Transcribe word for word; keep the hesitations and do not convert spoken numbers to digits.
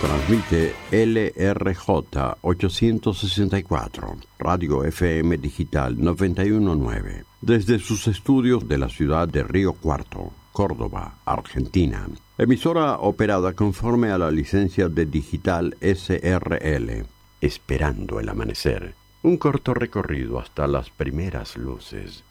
Transmite L R J ochocientos sesenta y cuatro, Radio F M Digital noventa y uno punto nueve, desde sus estudios de la ciudad de Río Cuarto, Córdoba, Argentina. Emisora operada conforme a la licencia de Digital S R L. Esperando el amanecer. Un corto recorrido hasta las primeras luces